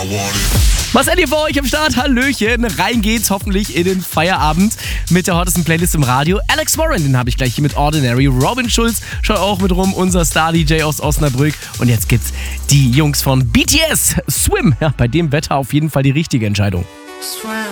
Was seid ihr für euch am Start? Hallöchen. Rein geht's hoffentlich in den Feierabend mit der hottesten Playlist im Radio. Alex Warren, den habe ich gleich hier mit Ordinary. Robin Schulz schaut auch mit rum, unser Star-DJ aus Osnabrück. Und jetzt gibt's die Jungs von BTS. Swim. Ja, bei dem Wetter auf jeden Fall die richtige Entscheidung.